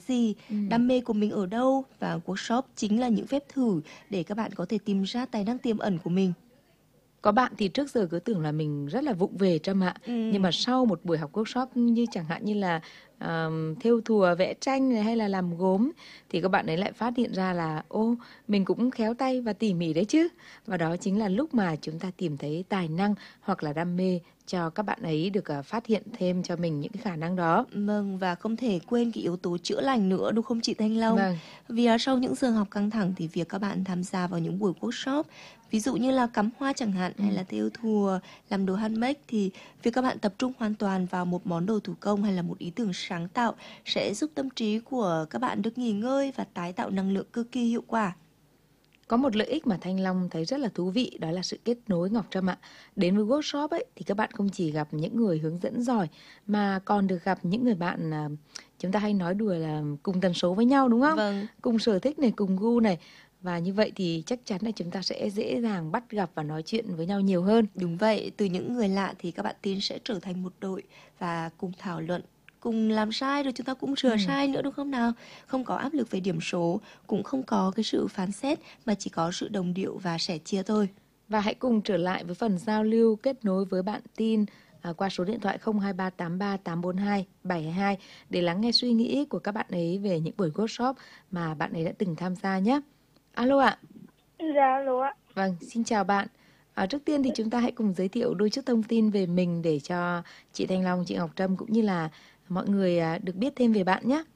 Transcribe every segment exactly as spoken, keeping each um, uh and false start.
gì, Ừm. đam mê của mình ở đâu, và workshop chính là những phép thử để các bạn có thể tìm ra tài năng tiềm ẩn của mình. Có bạn thì trước giờ cứ tưởng là mình rất là vụng về Trâm ạ. Nhưng Ừm. mà sau một buổi học workshop như chẳng hạn như là ờm, thêu thùa, vẽ tranh này hay là làm gốm, thì các bạn ấy lại phát hiện ra là ô, mình cũng khéo tay và tỉ mỉ đấy chứ. Và đó chính là lúc mà chúng ta tìm thấy tài năng hoặc là đam mê cho các bạn ấy được ờ, phát hiện thêm cho mình những cái khả năng đó. Vâng, và không thể quên cái yếu tố chữa lành nữa, đúng không chị Thanh Long? Vâng. Vì à, sau những giờ học căng thẳng thì việc các bạn tham gia vào những buổi workshop, ví dụ như là cắm hoa chẳng hạn, hay Ừm. là thêu thùa, làm đồ handmade, thì việc các bạn tập trung hoàn toàn vào một món đồ thủ công hay là một ý tưởng sáng tạo sẽ giúp tâm trí của các bạn được nghỉ ngơi và tái tạo năng lượng cực kỳ hiệu quả. Có một lợi ích mà Thanh Long thấy rất là thú vị, đó là sự kết nối Ngọc Trâm ạ. Đến với workshop ấy thì các bạn không chỉ gặp những người hướng dẫn giỏi mà còn được gặp những người bạn à, chúng ta hay nói đùa là cùng tần số với nhau đúng không? Vâng. Cùng sở thích này, cùng gu này. Và như vậy thì chắc chắn là chúng ta sẽ dễ dàng bắt gặp và nói chuyện với nhau nhiều hơn. Đúng vậy, từ những người lạ thì các bạn tin sẽ trở thành một đội và cùng thảo luận, cùng làm sai rồi chúng ta cũng sửa Ừm. sai nữa, đúng không nào? Không có áp lực về điểm số, cũng không có cái sự phán xét, mà chỉ có sự đồng điệu và sẻ chia thôi. Và hãy cùng trở lại với phần giao lưu kết nối với bạn Tin à, qua số điện thoại không hai ba tám ba tám bốn hai bảy hai hai để lắng nghe suy nghĩ của các bạn ấy về những buổi workshop mà bạn ấy đã từng tham gia nhé. Alo ạ. Dạ, alo ạ. Vâng, xin chào bạn. À, trước tiên thì chúng ta hãy cùng giới thiệu đôi chút thông tin về mình để cho chị Thanh Long, chị Ngọc Trâm cũng như là mọi người à, được biết thêm về bạn nhé.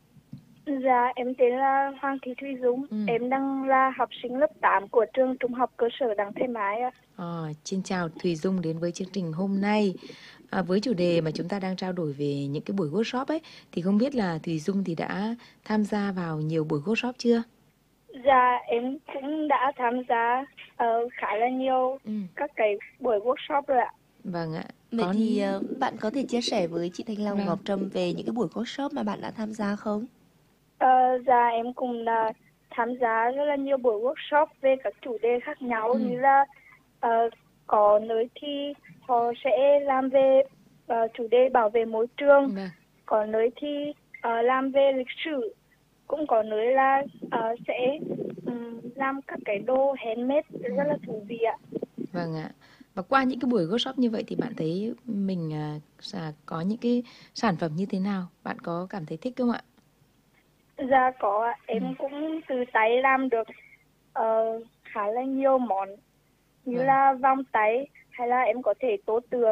Dạ, em tên là Hoàng Thị Thùy Dung. Ừ. Em đang là học sinh lớp tám của trường trung học cơ sở Đặng Thái Mái ạ. À, xin chào Thùy Dung đến với chương trình hôm nay. À, với chủ đề mà chúng ta đang trao đổi về những cái buổi workshop ấy, thì không biết là Thùy Dung thì đã tham gia vào nhiều buổi workshop chưa? Dạ, em cũng đã tham gia uh, khá là nhiều Ừ. các cái buổi workshop rồi ạ. Vâng ạ. Vậy Có... thì ờ, bạn có thể chia sẻ với chị Thanh Long, Vâng. Ngọc Trâm về những cái buổi workshop mà bạn đã tham gia không? Uh, dạ, em cũng đã tham gia rất là nhiều buổi workshop về các chủ đề khác nhau, Ừ. như là uh, có nơi thì họ sẽ làm về uh, chủ đề bảo vệ môi trường, Vâng. có nơi thì uh, làm về lịch sử, cũng có nơi là uh, sẽ um, làm các cái đồ handmade rất là thú vị ạ. Vâng ạ. Và qua những cái buổi workshop như vậy thì bạn thấy mình à, có những cái sản phẩm như thế nào? Bạn có cảm thấy thích không ạ? Dạ có ạ. Em Ừ. cũng từ tay làm được uh, khá là nhiều món, như Vâng. là vòng tay, hay là em có thể tô tường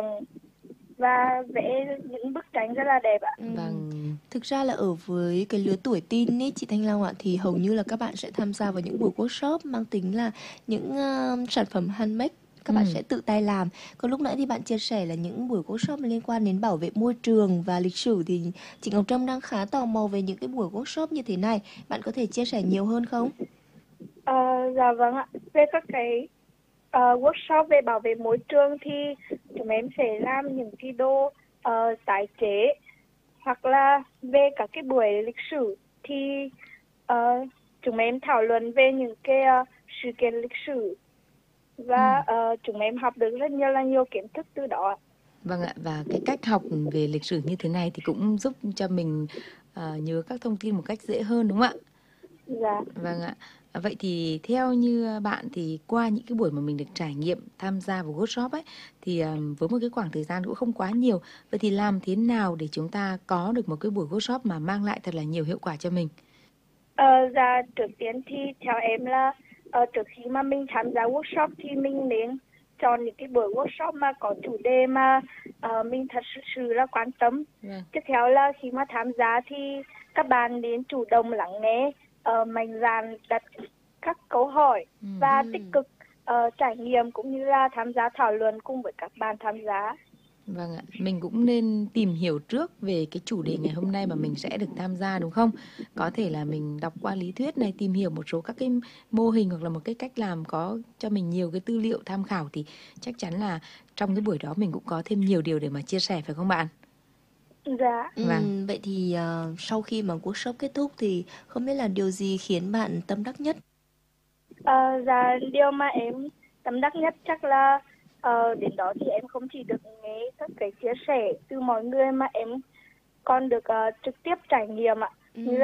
và vẽ những bức tranh rất là đẹp ạ. Ừ. Vâng. Thực ra là ở với cái lứa tuổi teen ấy, chị Thanh Long ạ, thì hầu như là các bạn sẽ tham gia vào những buổi workshop mang tính là những uh, sản phẩm handmade các bạn Ừ. sẽ tự tay làm. Còn lúc nãy thì bạn chia sẻ là những buổi workshop liên quan đến bảo vệ môi trường và lịch sử, thì chị Ngọc Trâm đang khá tò mò về những cái buổi workshop như thế này. Bạn có thể chia sẻ nhiều hơn không? Uh, dạ vâng ạ. Về các cái uh, workshop về bảo vệ môi trường thì chúng em sẽ làm những cái đồ uh, tái chế, hoặc là về các cái buổi lịch sử thì uh, chúng em thảo luận về những cái uh, sự kiện lịch sử, và Ừ. uh, chúng em học được rất nhiều là nhiều kiến thức từ đó. Vâng ạ, và cái cách học về lịch sử như thế này thì cũng giúp cho mình uh, nhớ các thông tin một cách dễ hơn đúng không ạ? Dạ. Vâng ạ. Vậy thì theo như bạn thì qua những cái buổi mà mình được trải nghiệm tham gia vào workshop ấy, thì um, với một cái khoảng thời gian cũng không quá nhiều, vậy thì làm thế nào để chúng ta có được một cái buổi workshop mà mang lại thật là nhiều hiệu quả cho mình? Ờ, dạ, trước tiên thì theo em là uh, trước khi mà mình tham gia workshop thì mình nên chọn những cái buổi workshop mà có chủ đề mà uh, mình thật sự là quan tâm. Vâng. Tiếp theo là khi mà tham gia thì các bạn nên chủ động lắng nghe, uh, mạnh dạn đặt các câu hỏi Ừ. và tích cực uh, trải nghiệm cũng như là tham gia thảo luận cùng với các bạn tham gia. Vâng ạ, mình cũng nên tìm hiểu trước về cái chủ đề ngày hôm nay mà mình sẽ được tham gia đúng không? Có thể là mình đọc qua lý thuyết này, tìm hiểu một số các cái mô hình hoặc là một cái cách làm có cho mình nhiều cái tư liệu tham khảo, thì chắc chắn là trong cái buổi đó mình cũng có thêm nhiều điều để mà chia sẻ phải không bạn? Dạ. Ừ, Vâng. vậy thì uh, sau khi mà workshop kết thúc thì không biết là điều gì khiến bạn tâm đắc nhất? Ờ, dạ, điều mà em tâm đắc nhất chắc là uh, đến đó thì em không chỉ được nghe các cái chia sẻ từ mọi người mà em còn được uh, trực tiếp trải nghiệm ạ. Ừ. Như là